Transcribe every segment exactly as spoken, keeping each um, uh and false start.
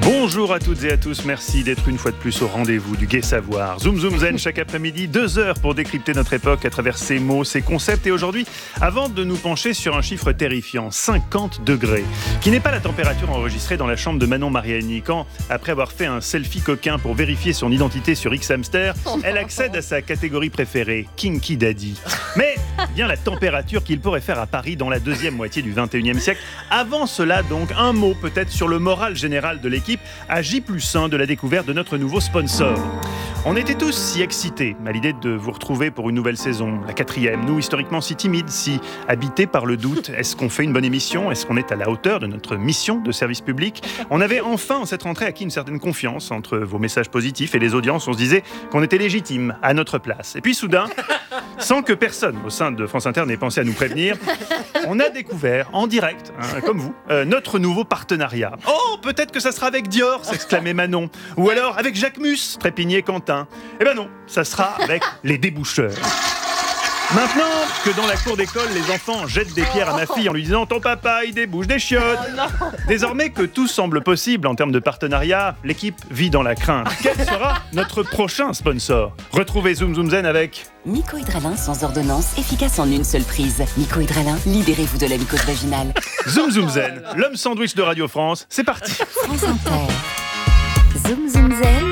Bonjour à toutes et à tous, merci d'être une fois de plus au rendez-vous du Gai Savoir. Zoom Zoom Zen chaque après-midi, deux heures pour décrypter notre époque à travers ses mots, ses concepts. Et aujourd'hui, avant de nous pencher sur un chiffre terrifiant, cinquante degrés, qui n'est pas la température enregistrée dans la chambre de Manon Mariani, quand, après avoir fait un selfie coquin pour vérifier son identité sur X-Hamster, elle accède à sa catégorie préférée, Kinky Daddy. Mais bien la température qu'il pourrait faire à Paris dans la deuxième moitié du vingt et unième siècle. Avant cela donc, un mot peut-être sur le moral général de l'équipe à J plus un de la découverte de notre nouveau sponsor. On était tous si excités à l'idée de vous retrouver pour une nouvelle saison, la quatrième. Nous, historiquement si timides, si habités par le doute. Est-ce qu'on fait une bonne émission ? Est-ce qu'on est à la hauteur de notre mission de service public ? On avait enfin, en cette rentrée, acquis une certaine confiance entre vos messages positifs et les audiences. On se disait qu'on était légitime à notre place. Et puis soudain, sans que personne au sein de France Inter n'ait pensé à nous prévenir, on a découvert en direct, hein, comme vous, euh, notre nouveau partenariat. Oh, peut-être que ça sera avec Dior, s'exclamait Manon. Ou alors avec Jacques Mus, trépignait Quentin. Eh ben non, ça sera avec les déboucheurs. Maintenant que dans la cour d'école, les enfants jettent des pierres à ma fille en lui disant « Ton papa, il débouche des chiottes !» Désormais que tout semble possible en termes de partenariat, l'équipe vit dans la crainte. Quel sera notre prochain sponsor ? Retrouvez Zoom Zoom Zen avec... Mycohydralin sans ordonnance, efficace en une seule prise. Mycohydralin, libérez-vous de la mycose vaginale. Zoom Zoom Zen, l'homme sandwich de Radio France, c'est parti. France Inter. Zoom Zoom Zen.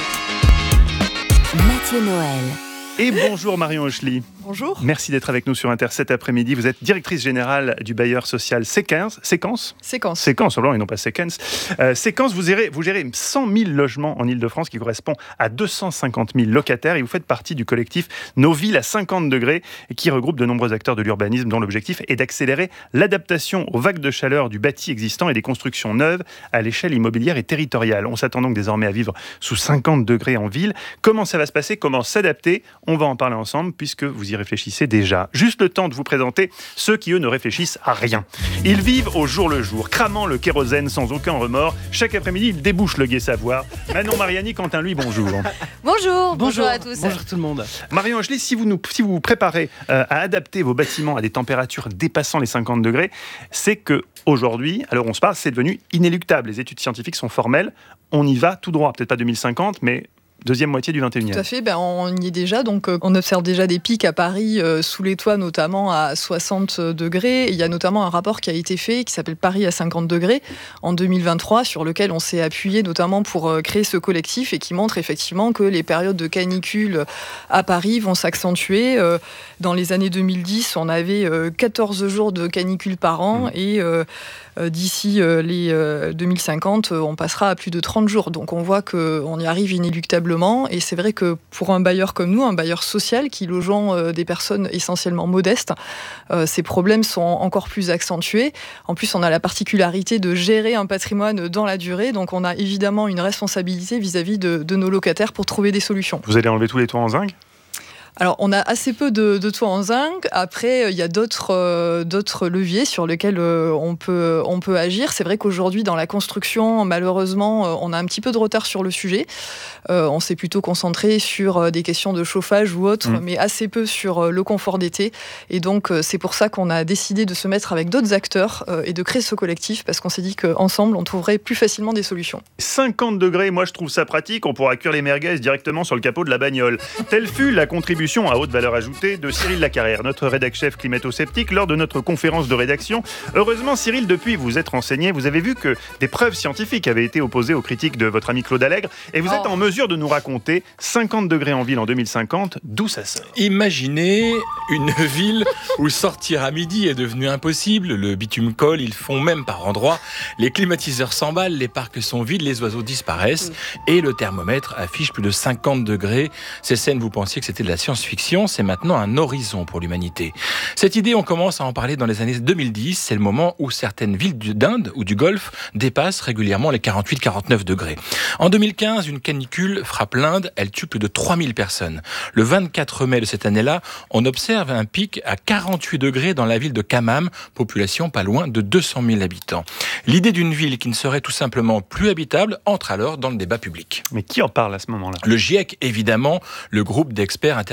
Mathieu Noël. Et bonjour Marion Hochli. Bonjour. Merci d'être avec nous sur Inter cet après-midi. Vous êtes directrice générale du bailleur social Séquence. Séquence Séquence. Séquence, et non pas Séquence. Euh, Séquence, vous gérez, vous gérez cent mille logements en Ile-de-France, qui correspond à deux cent cinquante mille locataires. Et vous faites partie du collectif Nos villes à cinquante degrés, qui regroupe de nombreux acteurs de l'urbanisme, dont l'objectif est d'accélérer l'adaptation aux vagues de chaleur du bâti existant et des constructions neuves à l'échelle immobilière et territoriale. On s'attend donc désormais à vivre sous cinquante degrés en ville. Comment ça va se passer ? Comment s'adapter ? On va en parler ensemble, puisque vous y réfléchissez déjà. Juste le temps de vous présenter ceux qui, eux, ne réfléchissent à rien. Ils vivent au jour le jour, cramant le kérosène sans aucun remords. Chaque après-midi, ils débouchent le Gai Savoir. Manon Mariani, Quentin, lui, bonjour. Bonjour, bonjour à tous. Bonjour tout le monde. Marion Hochli, si vous, nous, si vous vous préparez euh, à adapter vos bâtiments à des températures dépassant les cinquante degrés, c'est que aujourd'hui, alors on se parle, c'est devenu inéluctable. Les études scientifiques sont formelles. On y va tout droit. Peut-être pas deux mille cinquante, mais... deuxième moitié du vingt et unième. Tout à fait, ben on y est déjà. Donc, euh, on observe déjà des pics à Paris, euh, sous les toits, notamment à soixante degrés. Il y a notamment un rapport qui a été fait, qui s'appelle Paris à cinquante degrés, en deux mille vingt-trois, sur lequel on s'est appuyé notamment pour euh, créer ce collectif et qui montre effectivement que les périodes de canicule à Paris vont s'accentuer. Euh, dans les années deux mille dix, on avait euh, quatorze jours de canicule par an mmh. et euh, euh, d'ici euh, les euh, deux mille cinquante, on passera à plus de trente jours. Donc, on voit qu'on y arrive inéluctablement. Et c'est vrai que pour un bailleur comme nous, un bailleur social qui logeant euh, des personnes essentiellement modestes, euh, ces problèmes sont encore plus accentués. En plus, on a la particularité de gérer un patrimoine dans la durée. Donc, on a évidemment une responsabilité vis-à-vis de, de nos locataires pour trouver des solutions. Vous allez enlever tous les toits en zinc ? Alors, on a assez peu de, de toits en zinc. Après, il y a d'autres, euh, d'autres leviers sur lesquels euh, on peut, on peut agir. C'est vrai qu'aujourd'hui, dans la construction, malheureusement, euh, on a un petit peu de retard sur le sujet. Euh, on s'est plutôt concentré sur euh, des questions de chauffage ou autres, mmh. mais assez peu sur euh, le confort d'été. Et donc, euh, c'est pour ça qu'on a décidé de se mettre avec d'autres acteurs euh, et de créer ce collectif, parce qu'on s'est dit qu'ensemble, on trouverait plus facilement des solutions. cinquante degrés, moi je trouve ça pratique. On pourra cuire les merguez directement sur le capot de la bagnole. Telle fut la contribution à haute valeur ajoutée de Cyril Lacarrière, notre rédac-chef climato-sceptique, lors de notre conférence de rédaction. Heureusement, Cyril, depuis, vous êtes renseigné, vous avez vu que des preuves scientifiques avaient été opposées aux critiques de votre ami Claude Allègre, et vous oh. êtes en mesure de nous raconter cinquante degrés en ville en deux mille cinquante, d'où ça sort. Imaginez une ville où sortir à midi est devenu impossible, le bitume colle, ils font même par endroits, les climatiseurs s'emballent, les parcs sont vides, les oiseaux disparaissent, mmh. et le thermomètre affiche plus de cinquante degrés. Ces scènes, vous pensiez que c'était de la science-fiction, c'est maintenant un horizon pour l'humanité. Cette idée, on commence à en parler dans les années deux mille dix, c'est le moment où certaines villes d'Inde ou du Golfe dépassent régulièrement les quarante-huit à quarante-neuf degrés. En deux mille quinze, une canicule frappe l'Inde, elle tue plus de trois mille personnes. Le vingt-quatre mai de cette année-là, on observe un pic à quarante-huit degrés dans la ville de Khammam, population pas loin de deux cent mille habitants. L'idée d'une ville qui ne serait tout simplement plus habitable entre alors dans le débat public. Mais qui en parle à ce moment-là ? Le GIEC, évidemment, le groupe d'experts intergouvernemental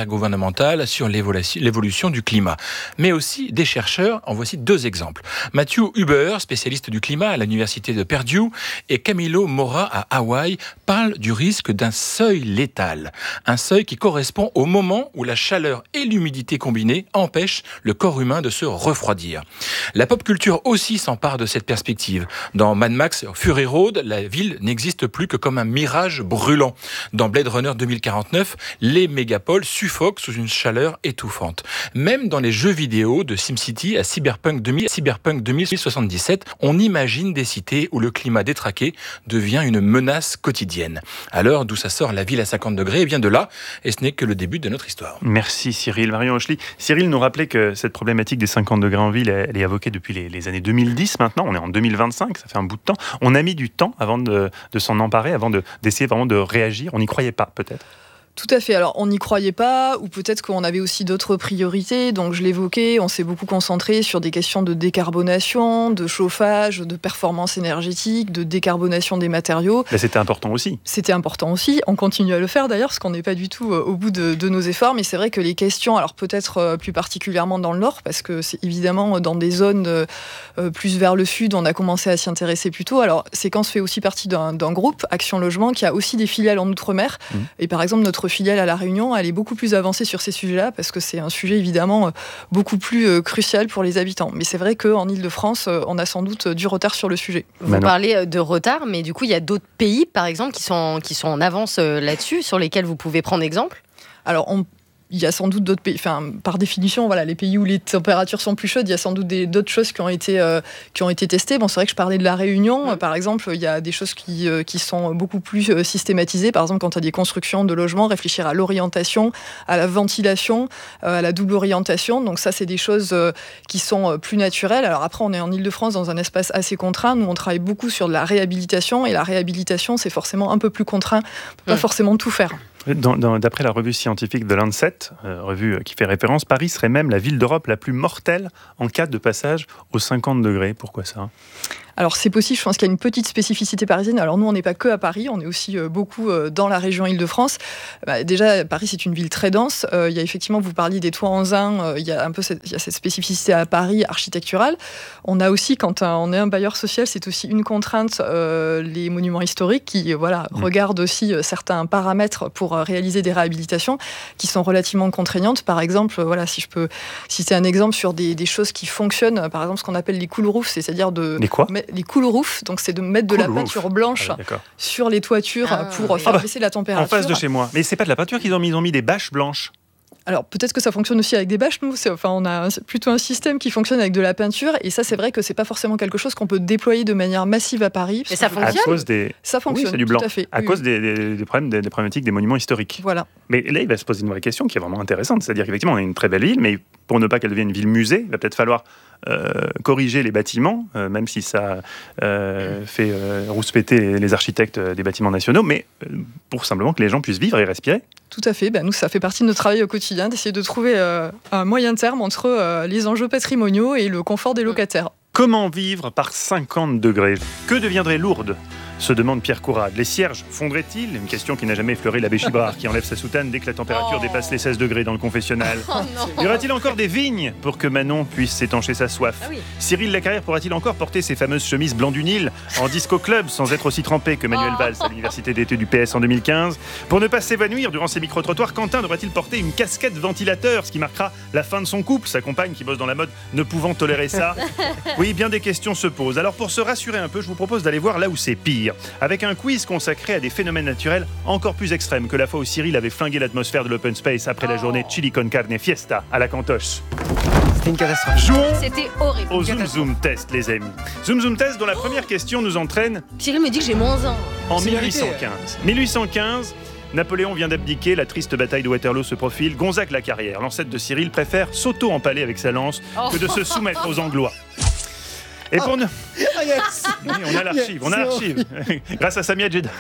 intergouvernementale sur l'évolution du climat, mais aussi des chercheurs. En voici deux exemples. Matthew Huber, spécialiste du climat à l'université de Purdue, et Camilo Mora à Hawaï parlent du risque d'un seuil létal. Un seuil qui correspond au moment où la chaleur et l'humidité combinées empêchent le corps humain de se refroidir. La pop culture aussi s'empare de cette perspective. Dans Mad Max Fury Road, la ville n'existe plus que comme un mirage brûlant. Dans Blade Runner deux mille quarante-neuf, les mégapoles suffoquent sous une chaleur étouffante. Même dans les jeux vidéo de SimCity à Cyberpunk deux mille, Cyberpunk deux mille soixante-dix-sept, on imagine des cités où le climat détraqué devient une menace quotidienne. Alors, d'où ça sort la ville à cinquante degrés ? Eh bien de là, et ce n'est que le début de notre histoire. Merci Cyril. Marion Hochli. Cyril nous rappelait que cette problématique des cinquante degrés en ville, elle est évoquée depuis les, les années deux mille dix maintenant. On est en deux mille vingt-cinq, ça fait un bout de temps. On a mis du temps avant de, de s'en emparer, avant de, d'essayer vraiment de réagir. On n'y croyait pas, peut-être. Tout à fait. Alors, on n'y croyait pas, ou peut-être qu'on avait aussi d'autres priorités. Donc, je l'évoquais, on s'est beaucoup concentré sur des questions de décarbonation, de chauffage, de performance énergétique, de décarbonation des matériaux. Là, c'était important aussi. C'était important aussi. On continue à le faire d'ailleurs, parce qu'on n'est pas du tout au bout de, de nos efforts. Mais c'est vrai que les questions, alors peut-être plus particulièrement dans le Nord, parce que c'est évidemment dans des zones euh, plus vers le Sud, on a commencé à s'y intéresser plus tôt. Alors, Séquence fait aussi partie d'un, d'un groupe, Action Logement, qui a aussi des filiales en Outre-mer. Mmh. Et par exemple, notre filiale à La Réunion, elle est beaucoup plus avancée sur ces sujets-là parce que c'est un sujet évidemment beaucoup plus crucial pour les habitants. Mais c'est vrai qu'en Ile-de-France, on a sans doute du retard sur le sujet. Vous Manon. Parlez de retard, mais du coup, il y a d'autres pays, par exemple, qui sont, qui sont en avance là-dessus, sur lesquels vous pouvez prendre exemple ? Alors, on Il y a sans doute d'autres pays, enfin, par définition, voilà, les pays où les températures sont plus chaudes, il y a sans doute des, d'autres choses qui ont été, euh, qui ont été testées. Bon, c'est vrai que je parlais de la Réunion, mmh. par exemple, il y a des choses qui, euh, qui sont beaucoup plus euh, systématisées. Par exemple, quand il y a des constructions de logements, réfléchir à l'orientation, à la ventilation, euh, à la double orientation. Donc ça, c'est des choses euh, qui sont euh, plus naturelles. Alors après, on est en Ile-de-France dans un espace assez contraint. Nous, on travaille beaucoup sur de la réhabilitation. Et la réhabilitation, c'est forcément un peu plus contraint. On ne peut mmh. pas forcément tout faire. Dans, dans, d'après la revue scientifique de Lancet, euh, revue qui fait référence, Paris serait même la ville d'Europe la plus mortelle en cas de passage aux cinquante degrés. Pourquoi ça ? Alors c'est possible, je pense qu'il y a une petite spécificité parisienne. Alors nous, on n'est pas que à Paris, on est aussi euh, beaucoup euh, dans la région Île-de-France. Bah, déjà, Paris, c'est une ville très dense. Euh, il y a effectivement, vous parliez des toits en zinc, euh, il y a un peu cette, il y a cette spécificité à Paris architecturale. On a aussi, quand un, on est un bailleur social, c'est aussi une contrainte, euh, les monuments historiques qui euh, voilà, mmh. regardent aussi euh, certains paramètres pour euh, réaliser des réhabilitations qui sont relativement contraignantes. Par exemple, euh, voilà, si je peux citer un exemple sur des, des choses qui fonctionnent, par exemple ce qu'on appelle les cool roofs, c'est-à-dire de... Les quoi ? Les cool roofs, donc c'est de mettre de cool la peinture roof. blanche ah, sur les toitures ah, pour oui. faire ah, baisser la température. En face de chez moi. Mais c'est pas de la peinture qu'ils ont mis, ils ont mis des bâches blanches. Alors peut-être que ça fonctionne aussi avec des bâches. Nous, c'est, enfin, on a un, plutôt un système qui fonctionne avec de la peinture, et ça, c'est vrai que c'est pas forcément quelque chose qu'on peut déployer de manière massive à Paris. Et ça fonctionne. À cause des... Ça fonctionne. Oui, c'est du blanc. Tout à fait. À oui, cause oui. Des, des, des problèmes, des, des problématiques des monuments historiques. Voilà. Mais là, il va se poser une vraie question qui est vraiment intéressante, c'est-à-dire qu'effectivement, on a une très belle ville, mais pour ne pas qu'elle devienne une ville musée, il va peut-être falloir euh, corriger les bâtiments, euh, même si ça euh, fait euh, rouspéter les, les architectes des bâtiments nationaux, mais euh, pour simplement que les gens puissent vivre et respirer. Tout à fait. Ben, nous, ça fait partie de notre travail au quotidien, d'essayer de trouver euh, un moyen terme entre euh, les enjeux patrimoniaux et le confort des locataires. Comment vivre par cinquante degrés ? Que deviendrait Lourdes ? Se demande Pierre Courade. Les cierges fondraient-ils ? Une question qui n'a jamais effleuré l'abbé Chibrard, qui enlève sa soutane dès que la température oh. dépasse les seize degrés dans le confessionnal. Oh y aura-t-il encore des vignes pour que Manon puisse s'étancher sa soif ? ah oui. Cyril Lacarrière pourra-t-il encore porter ses fameuses chemises blanc du Nil en disco club sans être aussi trempé que Manuel Valls à l'université d'été du P S en deux mille quinze ? Pour ne pas s'évanouir durant ses micro-trottoirs, Quentin devra-t-il porter une casquette ventilateur, ce qui marquera la fin de son couple, sa compagne qui bosse dans la mode ne pouvant tolérer ça ? Oui, bien des questions se posent. Alors pour se rassurer un peu, je vous propose d'aller voir là où c'est pire, avec un quiz consacré à des phénomènes naturels encore plus extrêmes que la fois où Cyril avait flingué l'atmosphère de l'open space après la journée chili con carne fiesta à la Cantoche. C'était une catastrophe. Jouons C'était horrible. au Zoom Zoom Test, les amis. Zoom Zoom Test dont la première question nous entraîne Cyril me dit que j'ai moins un. en C'est mille huit cent quinze. mille huit cent quinze, Napoléon vient d'abdiquer, la triste bataille de Waterloo se profile. Gonzague Lacarrière, l'ancêtre de Cyril, préfère s'auto-empaler avec sa lance Oh. que de se soumettre aux Anglois. Et pour ne... Ah, yes. Oui, on a l'archive, on a l'archive, grâce à Samia Jedi.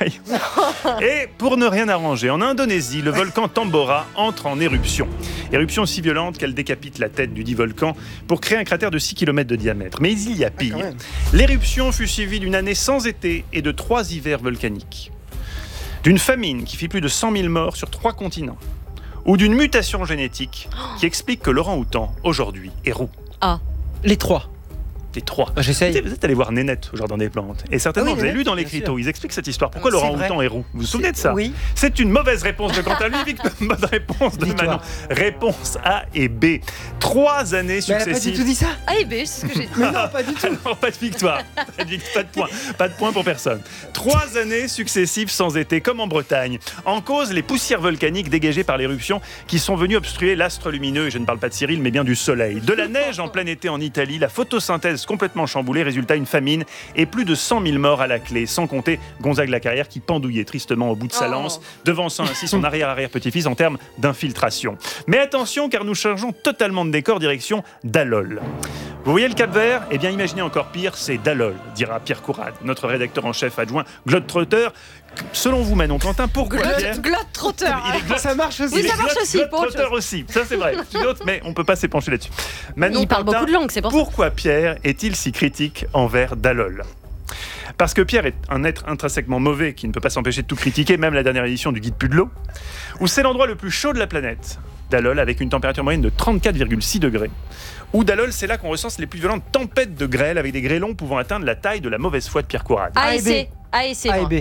Et pour ne rien arranger, en Indonésie, le volcan Tambora entre en éruption. Éruption si violente qu'elle décapite la tête du dit volcan pour créer un cratère de six kilomètres de diamètre. Mais il y a pire. Ah, L'éruption fut suivie d'une année sans été et de trois hivers volcaniques. D'une famine qui fit plus de cent mille morts sur trois continents. ou d'une mutation génétique qui explique que l'orang-outan, aujourd'hui, est roux? Ah. Les trois. Les trois. Bah, j'essaye. Vous êtes allé voir Nénette au Jardin des Plantes. Et certainement, Ah oui, vous avez Nénette, lu dans les bien Cryptos. sûr. Ils expliquent cette histoire. Pourquoi C'est l'orang-outan vrai. est roux? Vous vous souvenez de C'est- ça? Oui. C'est une mauvaise réponse de Quentin. Lui, Victor, bonne réponse de Victoire. Manon. Réponse A et B. Trois années Mais elle a pas du successives. tout dit ça. A et B, c'est ce que j'ai dit. Mais non, pas du tout. Alors, pas de victoire, pas de, vic- pas de point, pas de point pour personne. Trois années successives sans été, comme en Bretagne. En cause, les poussières volcaniques dégagées par l'éruption qui sont venues obstruer l'astre lumineux, et je ne parle pas de Cyril, mais bien du soleil. De la neige en plein été en Italie, la photosynthèse complètement chamboulée, résultat une famine et plus de cent mille morts à la clé, sans compter Gonzague la Carrière qui pendouillait tristement au bout de sa Oh. lance, devançant ainsi son arrière-arrière-petit-fils en termes d'infiltration. Mais attention, car nous changeons totalement de décor, direction Dallol. Vous voyez le Cap-Vert? Eh bien, imaginez encore pire, c'est Dallol, dira Pierre Courade, notre rédacteur en chef adjoint Globetrotter. Selon vous, Manon Quentin, pourquoi Pierre Glotte trotteur. Il est glotte- Ça marche aussi. Oui, il est ça marche glotte- aussi, pour autre globetrotter aussi. Ça, c'est vrai. C'est une autre, mais on ne peut pas s'épancher là-dessus. Manon Il parle Quentin, beaucoup de langues, c'est pour ça. pourquoi Pierre est-il si critique envers Dallol? Parce que Pierre est un être intrinsèquement mauvais qui ne peut pas s'empêcher de tout critiquer, même la dernière édition du Guide Pudelot, où c'est l'endroit le plus chaud de la planète, Dallol, avec une température moyenne de trente-quatre virgule six degrés. Où Dallol, c'est là qu'on recense les plus violentes tempêtes de grêle, avec des grêlons pouvant atteindre la taille de la mauvaise foi de Pierre Courade. A A et et C. A et C. A et moi. B.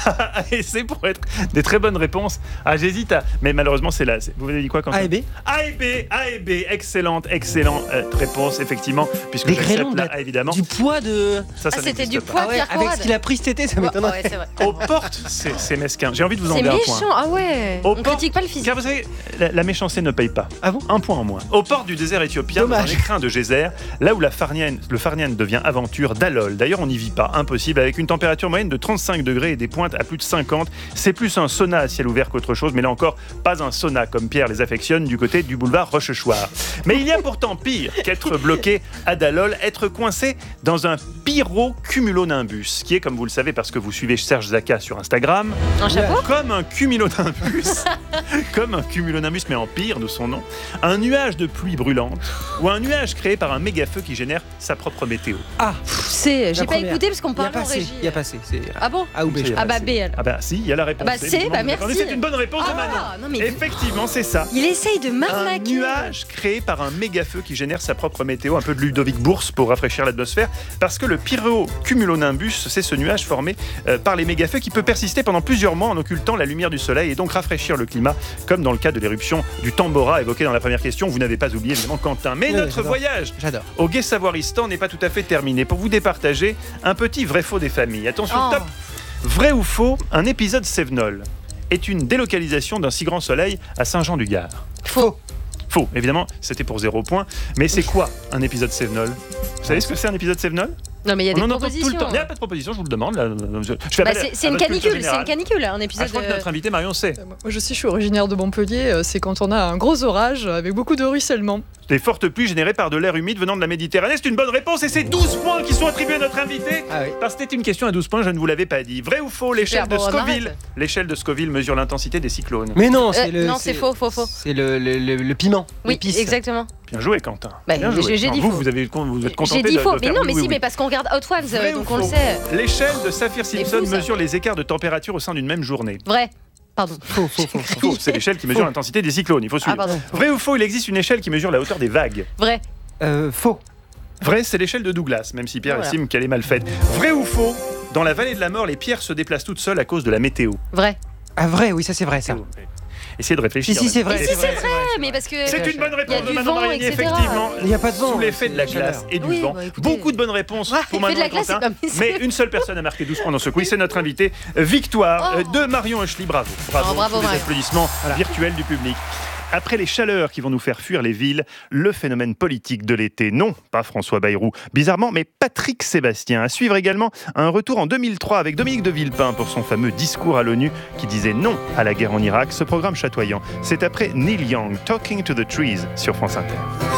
Et c'est pour être des très bonnes réponses. Ah, j'hésite à. Mais malheureusement, c'est là. C'est- Vous avez dit quoi quand A et B. A et B, A et B, excellente, excellente euh, réponse, effectivement, puisque Des j'accepte grêlons, la de A, évidemment. Du poids de. Ça, ça Ah, c'était n'existe du pas. poids. Ah ouais, Pierre avec Courade. ce qu'il a pris cet été, ça Ouais, m'étonnerait. ouais, c'est vrai. Aux portes, c'est c'est mesquin. J'ai envie de vous C'est enlever un point. méchant. Ah ouais. Aux On portes- critique pas le physique. Car vous savez, la, la méchanceté ne paye pas. Ah bon? Un point en moins. Aux portes du désert éthiopien, dans un Dommage. écrin de geyser, là où la farnienne, le Farnian devient aventure, Dallol. D'ailleurs, on n'y vit pas. Impossible. Avec une température moyenne de trente-cinq degrés et des pointes à plus de cinquante. C'est plus un sauna à ciel ouvert qu'autre chose, mais là encore, pas un sauna comme Pierre les affectionne du côté du boulevard Rochechouart. Mais il y a pourtant pire qu'être bloqué à Dallol, être coincé dans un pyrocumulonimbus, qui est, comme vous le savez parce que vous suivez Serge Zaka sur Instagram, Un chapeau. comme un cumulonimbus, comme un cumulonimbus, mais en pire de son nom, un nuage de pluie brûlante ou un nuage créé par un méga-feu qui génère sa propre météo. Ah, C. J'ai la pas première. écouté parce qu'on Il y a parlait en pas C. régie. Il y a pas C. C'est Ah bon? A ou B. je Ah Ah crois. bah B alors. Ah bah si, il y a la réponse. Ah bah C'est- C, vous bah m'en accordez, merci. C'est une bonne réponse de Manon. Ah non mais Effectivement, c'est ça. il essaye de Un m'arnaquer. nuage créé par un méga-feu qui génère sa propre météo, un peu de Ludovic Bourse pour rafraîchir l'atmosphère, parce que le pyrocumulonimbus, c'est ce nuage formé euh, par les méga-feux qui peut persister pendant plusieurs mois en occultant la lumière du soleil et donc rafraîchir le climat, comme dans le cas de l'éruption du Tambora évoqué dans la première question. Vous n'avez pas oublié évidemment Quentin. Mais Oui, notre j'adore. voyage J'adore. au Gai Savouristan n'est pas tout à fait terminé. Pour vous départager, un petit vrai-faux des familles. Attention, Oh. top. Vrai ou faux, un épisode Sévenol est une délocalisation d'un si grand soleil à Saint-Jean-du-Gard. Faux. Faux, évidemment, c'était pour zéro point. Mais c'est quoi un épisode Sévenol? Vous savez ce que c'est un épisode Sévenol? Non mais il y a On des en entend tout propositions. le temps. Il n'y a pas de proposition, je vous le demande. Là, je fais Bah, appel à- c'est c'est à une votre culture canicule, c'est générale. une canicule, un Ah, épisode. je crois que euh, notre invité Marion sait. Moi, je suis, je suis originaire de Montpellier. euh, C'est quand on a un gros orage avec beaucoup de ruissellement. Des fortes pluies générées par de l'air humide venant de la Méditerranée. C'est une bonne réponse et c'est douze points qui sont attribués à notre invité. Ah oui. Parce que c'était une question à douze points, je ne vous l'avais pas dit. Vrai ou faux, l'échelle de bon, on Scoville arrête. L'échelle de Scoville mesure l'intensité des cyclones. Mais non, Euh, c'est le. non, c'est faux, faux, faux. C'est le, le, le, le piment. Oui, l'épice. exactement. Bien joué, Quentin. Bah, Bien j'ai- joué. j'ai Non, dit vous, faux. vous, avez, vous êtes contenté J'ai dit de- faux, de mais faire non, oui, mais oui, si, oui. mais parce qu'on regarde Hot Ones, Vrai euh, ou donc on le faux sait. L'échelle de Saphir-Simpson fou, ça. mesure les écarts de température au sein d'une même journée. Vrai. Pardon. Faux, faux, faux. faux. Faux, c'est l'échelle qui mesure Faux. l'intensité des cyclones, il faut Ah suivre. pardon. Vrai ou faux, il existe une échelle qui mesure la hauteur des vagues. Vrai. Euh, faux. Vrai, c'est l'échelle de Douglas, même si Pierre Voilà. estime qu'elle est mal faite. Vrai ou faux, dans la vallée de la mort, les pierres se déplacent toutes seules à cause de la météo. Vrai. Ah, vrai, oui, ça c'est vrai ça. Essayez de réfléchir. Si, si, c'est vrai. Et si, c'est vrai, mais parce que. C'est une bonne Il y a réponse de du Manon vent, Mariani, et cetera. effectivement. Il n'y a pas de vent. Sous l'effet de la c'est chaleur. glace et du Oui, vent. bah, écoutez. Beaucoup de bonnes réponses Ouais, pour l'effet de Manon la et glace, Quentin. c'est pas- mais c'est- Mais une seule personne a marqué douze points dans ce quiz, c'est notre invité. Victoire Oh. euh, de Marion Huchely. Bravo. Bravo. Oh, bravo, Tous les Marion. applaudissements Voilà. virtuels du public. Après les chaleurs qui vont nous faire fuir les villes, le phénomène politique de l'été, non, pas François Bayrou, bizarrement, mais Patrick Sébastien. À suivre également un retour en deux mille trois avec Dominique de Villepin pour son fameux discours à l'ONU qui disait non à la guerre en Irak. Ce programme chatoyant, c'est après Neil Young, Talking to the Trees sur France Inter.